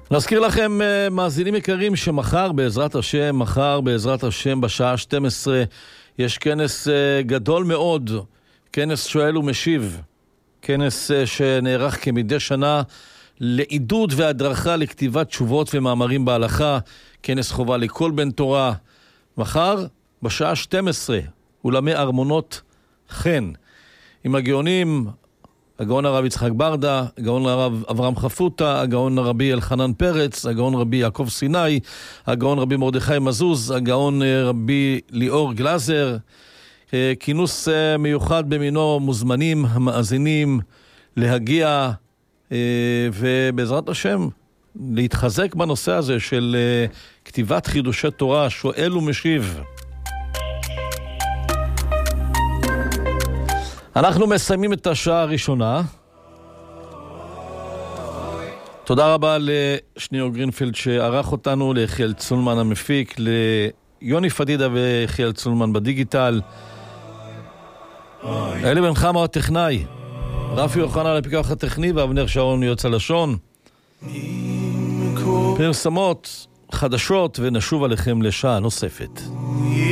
נזכיר לכם, מאזינים יקרים, שמחר בעזרת השם בשעה 12 יש כנס גדול מאוד, כנס שואל ומשיב, כנס שנערך כמדי שנה לעידוד והדרכה לכתיבת תשובות ומאמרים בהלכה, כנס חובה לכל בן תורה. מחר בשעה 12 אולמי ארמונות חן, עם הגאונים, הגאון הרב יצחק ברדה, הגאון הרב אברהם חפוטה, הגאון הרבי אלחנן פרץ, הגאון רבי יעקב סיני, הגאון רבי מרדכי מזוז, הגאון רבי ליאור גלזר. כינוס מיוחד במינו, מוזמנים המאזינים להגיע ובעזרת השם להתחזק בנושא הזה של כתיבת חידושי תורה, שואל ומשיב. אנחנו מסיימים את השעה הראשונה. תודה רבה לשניאור גרינפלד שערך אותנו, ליחיאל צולמן המפיק, ליוני פדידה ויחיאל צולמן בדיגיטל, אלי בן חמה הטכנאי, רפי אוחנה לפיקוח הטכני, ואבנר שרון יועץ הלשון. פרסמות חדשות ונשוב עליכם לשעה נוספת.